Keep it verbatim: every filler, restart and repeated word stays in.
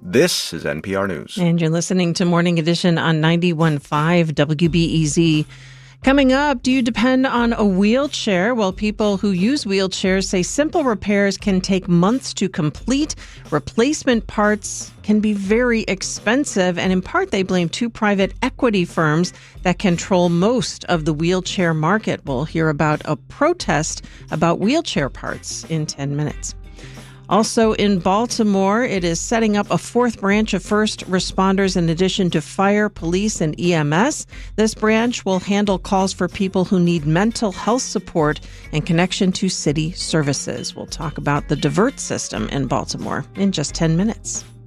This is N P R News. And you're listening to Morning Edition on ninety-one point five W B E Z. Coming up, do you depend on a wheelchair? Well, people who use wheelchairs say simple repairs can take months to complete. Replacement parts can be very expensive, and in part they blame two private equity firms that control most of the wheelchair market. We'll hear about a protest about wheelchair parts in ten minutes. Also in Baltimore, it is setting up a fourth branch of first responders in addition to fire, police, and E M S. This branch will handle calls for people who need mental health support in connection to city services. We'll talk about the DIVERT system in Baltimore in just ten minutes.